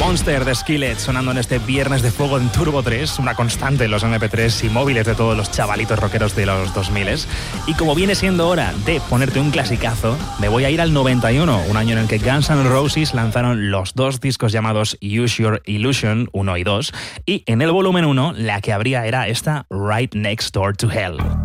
Monster de Skillet sonando en este Viernes de Fuego en Turbo 3, una constante en los MP3 y móviles de todos los chavalitos rockeros de los 2000. Y como viene siendo hora de ponerte un clasicazo, me voy a ir al 91, un año en el que Guns N' Roses lanzaron los dos discos llamados Use Your Illusion 1 y 2, y en el volumen 1 la que habría era esta Right Next Door to Hell.